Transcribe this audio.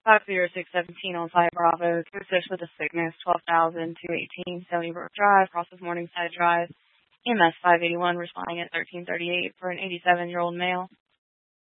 50617 on Flight Bravo, to assist with a sickness, 12,218 Stony Brook Drive, crosses Morningside Drive, EMS 581, responding at 1338 for an 87-year-old male.